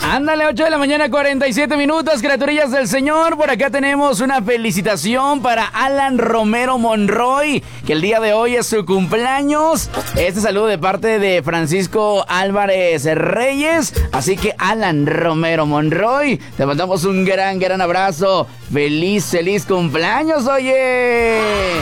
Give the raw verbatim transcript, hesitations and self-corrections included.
Ándale, ocho de la mañana, cuarenta y siete minutos, criaturillas del Señor. Por acá tenemos una felicitación para Alan Romero Monroy, que el día de hoy es su cumpleaños. Este saludo de parte de Francisco Álvarez Reyes. Así que Alan Romero Monroy, te mandamos un gran, gran abrazo. Feliz, feliz cumpleaños, oye.